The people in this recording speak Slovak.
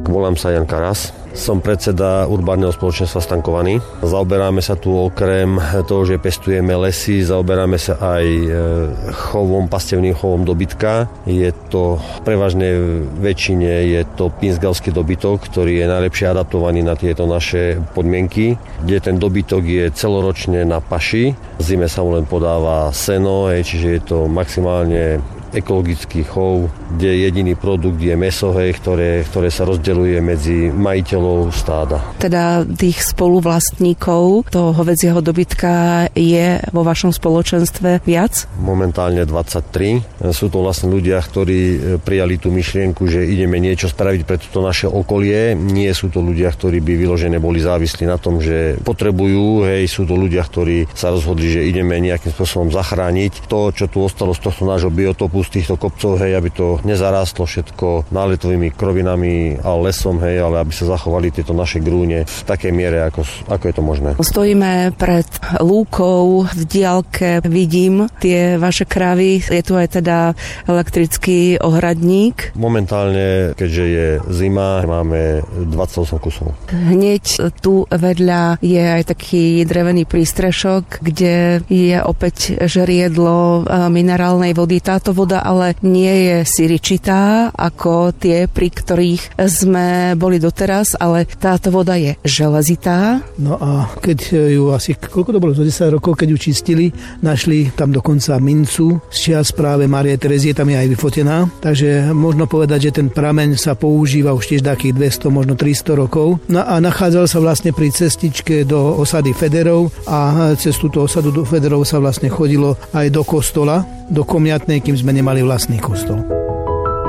Volám sa Jan Karas. Som predseda urbánneho spoločenstva Stankovaní. Zaoberáme sa tu okrem toho, že pestujeme lesy, zaoberáme sa aj pastevným chovom dobytka. Je to prevažne väčšine je to pínsgalský dobytok, ktorý je najlepšie adaptovaný na tieto naše podmienky, kde ten dobytok je celoročne na paši. V zime sa mu len podáva seno, čiže je to maximálne ekologický chov, kde jediný produkt je mäso, ktoré sa rozdeľuje medzi majiteľov stáda. Teda tých spoluvlastníkov toho hovädzieho dobytka je vo vašom spoločenstve viac? Momentálne 23. Sú to vlastne ľudia, ktorí prijali tú myšlienku, že ideme niečo spraviť pre toto naše okolie. Nie sú to ľudia, ktorí by vyložené boli závislí na tom, že potrebujú. Sú to ľudia, ktorí sa rozhodli, že ideme nejakým spôsobom zachrániť to, čo tu ostalo z tohto nášho biotopu, z týchto kopcov, aby to nezarástlo všetko náletovými krovinami a lesom, ale aby sa zachovali tieto naše grúne v takej miere, ako je to možné. Stojíme pred lúkou, v diaľke vidím tie vaše kravy, je tu aj teda elektrický ohradník. Momentálne, keďže je zima, máme 28 kusov. Hneď tu vedľa je aj taký drevený prístrešok, kde je opäť žeriedlo minerálnej vody. Táto voda ale nie je syričitá ako tie, pri ktorých sme boli doteraz, ale táto voda je železitá. No a keď ju asi, koľko to bolo, za 10 rokov, keď ju čistili, našli tam dokonca mincu z čias práve Márie Terezie, tam je aj vyfotená. Takže možno povedať, že ten prameň sa používa už tiež takých 200, možno 300 rokov. No a nachádzal sa vlastne pri cestičke do osady Federov a cez túto osadu do Federov sa vlastne chodilo aj do kostola, do Komiatnej, kým sme nemali vlastný kostol.